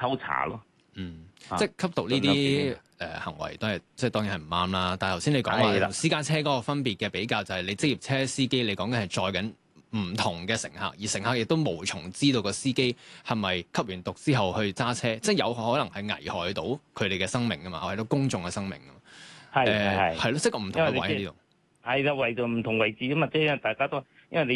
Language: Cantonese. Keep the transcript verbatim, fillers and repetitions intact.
抽查咯。 嗯， 啊、 即係吸毒呢啲誒行為都係即係當然係唔啱啦。但係頭先你講話私家車嗰個分別嘅比較就係你職業車司機，你講緊係載緊唔同嘅乘客，而乘客亦都無從知道個司機係咪吸完毒之後去揸車，即係有可能係危害到佢哋嘅生命㗎嘛，危害到公眾嘅生命㗎嘛。 係係係係咯，即係個唔同嘅位喺呢度。 係啦，為咗唔同位置㗎嘛，即係大家都因為你。